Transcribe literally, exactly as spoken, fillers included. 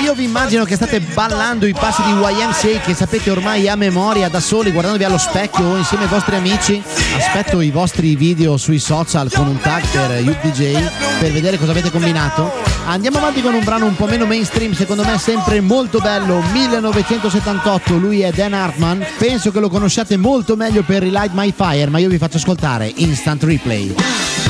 io vi immagino che state ballando i passi di Y M C A che sapete ormai a memoria da soli, guardandovi allo specchio o insieme ai vostri amici. Aspetto i vostri video sui social con un tag per U D J per vedere cosa avete combinato. Andiamo avanti con un brano un po' meno mainstream, secondo me sempre molto bello, millenovecentosettantotto, lui è Dan Hartman, penso che lo conosciate molto meglio per Relight My Fire, ma io vi faccio ascoltare Instant Replay.